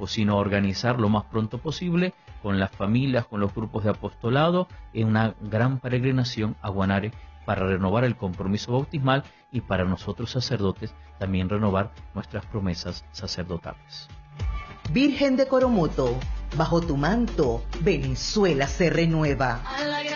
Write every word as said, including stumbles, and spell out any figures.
tiempo, sino organizar lo más pronto posible con las familias, con los grupos de apostolado, en una gran peregrinación a Guanare para renovar el compromiso bautismal y para nosotros sacerdotes también renovar nuestras promesas sacerdotales. Virgen de Coromoto, bajo tu manto, Venezuela se renueva.